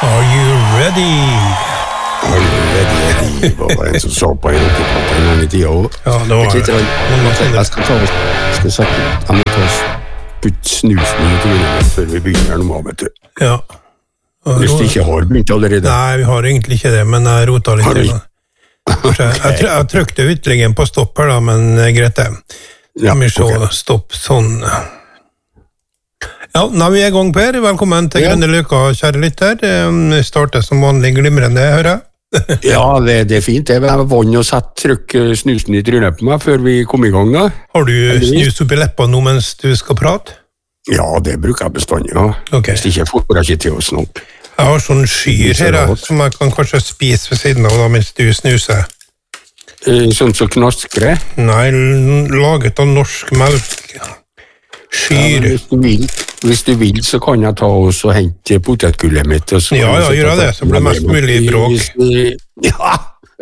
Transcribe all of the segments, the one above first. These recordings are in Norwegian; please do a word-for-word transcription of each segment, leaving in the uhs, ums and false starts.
Are you ready? Are you ready? Det var en som sa på en åttiplata en gang i tida også. Ja, det var det. Jeg skal ta oss, skal sette, jeg må ta oss putt snusen i trynet før vi begynner nå, vet du. Ja. Hvis du ikke har begynt allerede. Nei, vi har egentlig ikke det, men jeg rota litt til det. Jeg, jeg, jeg trykte ytterligere på stopp her da, men greit det. Ja, vi så ok. stopp sånn. Ja, nå er vi i gang, Per. Velkommen til Ja. Grønne Løkka, kjære lytter. Vi starter som vanlig glimrende, hører jeg. Ja, det, det er fint. Jeg var vann og sett trykk snusen i trynet på meg før vi kom i gang da. Har du snus opp i leppa nå mens du skal prate? Ja, det bruker jeg bestandig, ja. Ok. Hvis ikke får jeg ikke til å snakke. Jeg har sånn skyr her, jeg, som jeg kan kanskje spise ved siden av da, mens du snuser. Eh, Sånn som knaskere. Nei, l- laget av norsk melk. Ja, Skyr. hvis, du vil, hvis du vil, så kan jeg ta oss og hente potetgullet mitt. Og så Ja, kan ja, jeg gjør sette det, så blir det mest mulig bråk. Hvis vi- Ja!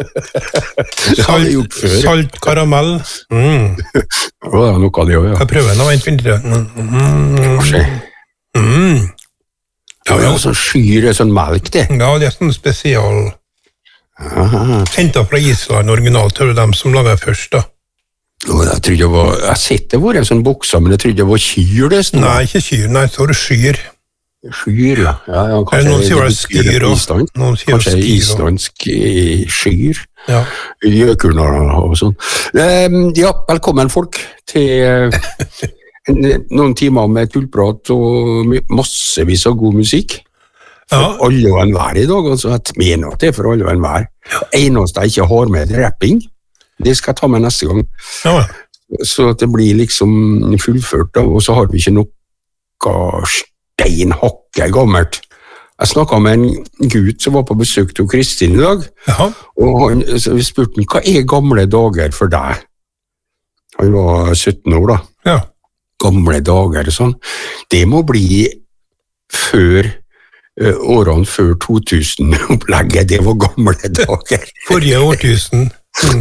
Det har jeg gjort før. Salt karamell. Mm. Å, det er noe av det også, ja. Jeg prøver nå, vent, vent. Mm. Se. Mm. Ja, ja, sånn skyr, sånn melk, det. Ja, det er sånn spesial. Aha. Hentet fra Island originalt, hører dem som lager først da. Å, jeg trodde det var, jeg har sett det var en sånn boksa, men jeg trodde det var kyr det stod. Nei, ikke kyr, nei, så er det skyr. Skyr, ja. Ja, ja, kanskje Eller noen sier det betyr styr på også. Island. Noen sier Kanskje styr også. islandsk eh, skyr. Ja. Gjøkurner og sånn. Eh, ja, velkommen folk til eh, en- noen timer med tullprat og my- massevis av god musikk. For Ja. alle og enhver i dag, altså jeg mener at det er for alle og enhver. Eneste jeg ikke har med er rapping. Det skal jeg ta med neste gang. Ja, Så at det blir liksom fullført da, og så har vi ikke noe stein hakke gammelt. Jeg snakket med en gutt som var på besøk til Kristin i dag, ja. og han, så vi spurte han, hva er gamle dager for deg? Han var sytten år da. Ja. Gamle dager og sånn. Det må bli før, eh, årene før to tusen-opplegget, det var gamle dager. Forrige årtusen. Mm.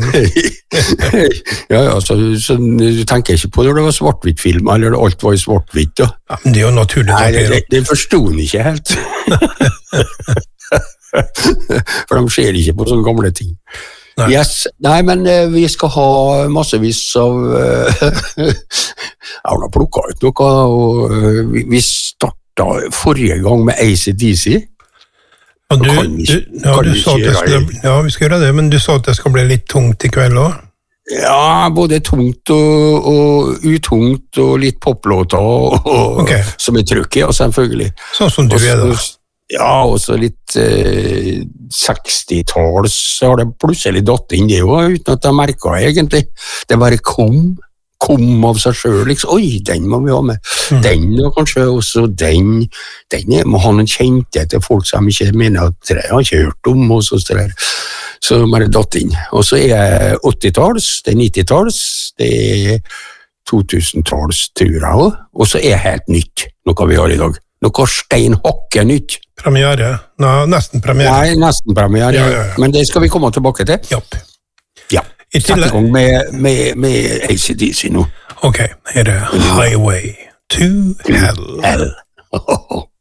ja, ja, så, så du tenker ikke på når det var svart-hvitt-film, eller alt var i svart-hvitt da. Ja, men det er jo naturlig. Nei, det, nok, det, det forstod han ikke helt. For de ser ikke på sånne gamle ting. Nei. Yes. Nei, men eh, vi skal ha massevis av eh, jeg har da plukket ut noe, og eh, vi, vi startet forrige gang med A C D C. Ja, du, kan vi du, ikke- ja, kan du vi sa at ikke det gjøre skulle, ja, vi skal gjøre det, men du sa at det skal bli litt tungt i kveld også. Ja, både tungt og, og utungt, og litt poplåter, og, og, Ok. som er trykk i, og selvfølgelig. Sånn som du Og er da. så- Ja, og så litt eh, sekstitalls så har det plutselig datt inn det jo, uten at jeg merket det egentlig. Det bare kom, kom av seg selv, liksom. Oi, den må vi ha med. Mm. Den, og kanskje også den. Den er- må ha noen kjente til folk som ikke mener at jeg har ikke hørt om, og så står det. Så bare datt inn. Og så er jeg åttitalls, det er nittitalls, det er to-tusentalls, tror jeg også. Og så er jeg helt nytt, noe vi har i dag. Noe stein hakke nytt. Premiere. Nei, nesten premiere. Nei, nesten premiere, Ja, ja, ja. men det skal vi komme tilbake til. Japp. Ja, I sett i tillegg, gang med, med, med A C D C nå. ok, her er Highway to Hell. Hell.